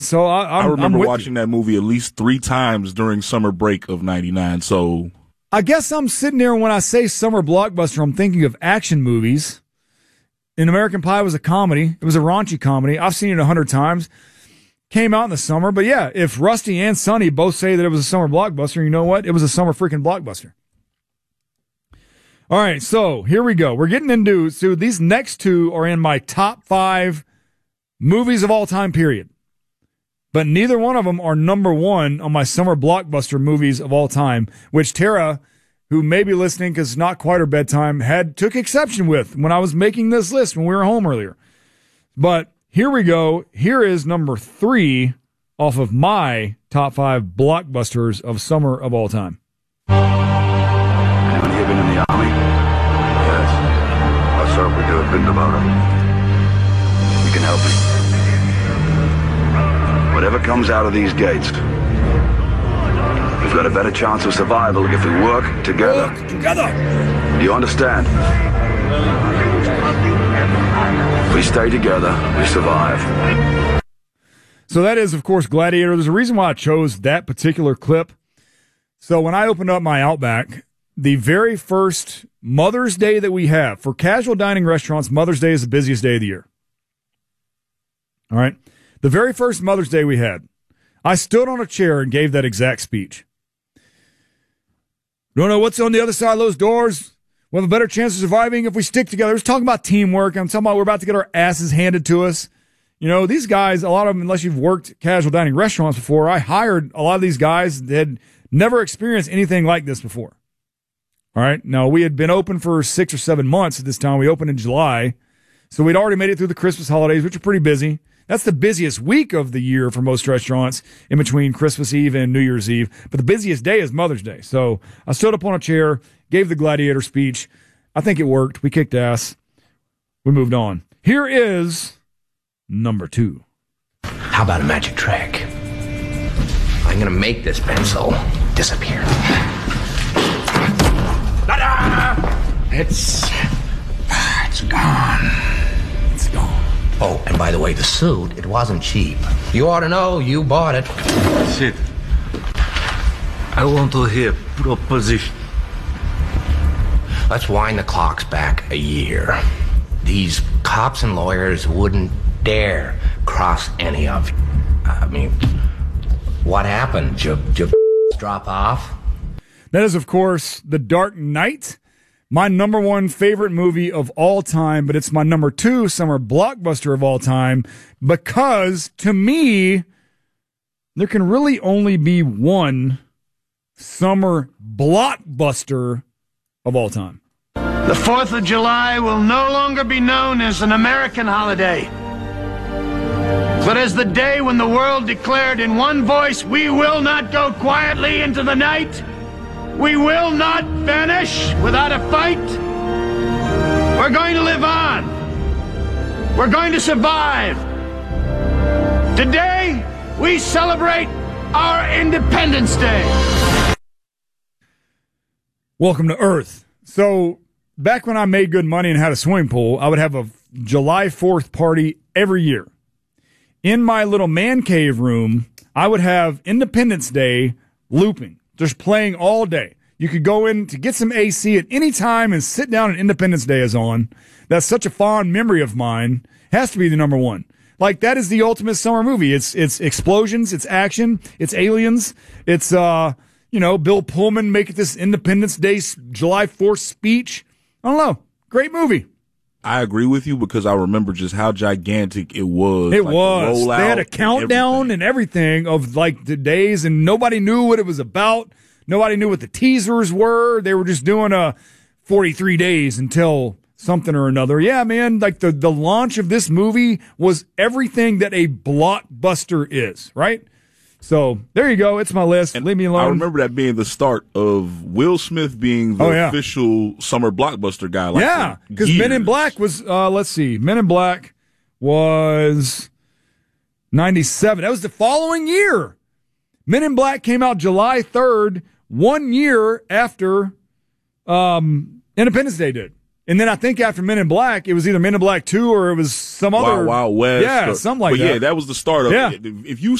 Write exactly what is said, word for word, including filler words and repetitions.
So I, I'm, I remember I'm watching you. that movie at least three times during summer break of ninety-nine. So I guess I'm sitting there when I say summer blockbuster, I'm thinking of action movies. And American Pie was a comedy. It was a raunchy comedy. I've seen it a hundred times. Came out in the summer. But yeah, if Rusty and Sonny both say that it was a summer blockbuster, you know what? It was a summer freaking blockbuster. All right, so here we go. We're getting into, so these next two are in my top five movies of all time, period. But neither one of them are number one on my summer blockbuster movies of all time, which Tara, who may be listening because it's not quite her bedtime, had took exception with when I was making this list when we were home earlier. But here we go. Here is number three off of my top five blockbusters of summer of all time. Anyone here been in the army? Yes. I served with you at Bindabara. You can help me. Whatever comes out of these gates, we've got a better chance of survival if we work together. Work together. Do you understand? If we stay together, we survive. So that is, of course, Gladiator. There's a reason why I chose that particular clip. So when I opened up my Outback, the very first Mother's Day that we have for casual dining restaurants, Mother's Day is the busiest day of the year. All right. The very first Mother's Day we had, I stood on a chair and gave that exact speech. Don't know what's on the other side of those doors. We'll have a better chance of surviving if we stick together. I was talking about teamwork. I'm talking about we're about to get our asses handed to us. You know, these guys, a lot of them, unless you've worked casual dining restaurants before, I hired a lot of these guys that had never experienced anything like this before. All right. Now, we had been open for six or seven months at this time. We opened in July. So we'd already made it through the Christmas holidays, which are pretty busy. That's the busiest week of the year for most restaurants in between Christmas Eve and New Year's Eve. But the busiest day is Mother's Day. So I stood up on a chair, gave the Gladiator speech. I think it worked. We kicked ass. We moved on. Here is number two. How about a magic trick? I'm going to make this pencil disappear. It's... It's gone. It's gone. Oh, and by the way, the suit, it wasn't cheap. You ought to know, you bought it. Sid, I want to hear proposition. Let's wind the clocks back a year. These cops and lawyers wouldn't dare cross any of you. I mean, what happened? Did you, did you drop off? That is, of course, The Dark Knight. My number one favorite movie of all time, but it's my number two summer blockbuster of all time because, to me, there can really only be one summer blockbuster of all time. The fourth of July will no longer be known as an American holiday, but as the day when the world declared in one voice, we will not go quietly into the night. We will not vanish without a fight. We're going to live on. We're going to survive. Today, we celebrate our Independence Day. Welcome to Earth. So, back when I made good money and had a swimming pool, I would have a July fourth party every year. In my little man cave room, I would have Independence Day looping. Just playing all day. You could go in to get some A C at any time and sit down and Independence Day is on. That's such a fond memory of mine. Has to be the number one. Like, that is the ultimate summer movie. It's it's explosions, it's action, it's aliens, it's, uh, you know, Bill Pullman making this Independence Day July fourth speech. I don't know. Great movie. I agree with you because I remember just how gigantic it was. It like was. The they had a countdown and everything. and everything of like the days, and nobody knew what it was about. Nobody knew what the teasers were. They were just doing a forty-three days until something or another. Yeah, man, like the, the launch of this movie was everything that a blockbuster is, right? So there you go. It's my list. And leave me alone. I remember that being the start of Will Smith being the oh, yeah. official summer blockbuster guy. Like yeah, because Men in Black was, uh, let's see, Men in Black was ninety-seven. That was the following year. Men in Black came out July third, one year after um, Independence Day did. And then I think after Men in Black, it was either Men in Black two or it was some other Wild Wild West. Yeah, or, something like but that. yeah, that was the start of Yeah. it. If you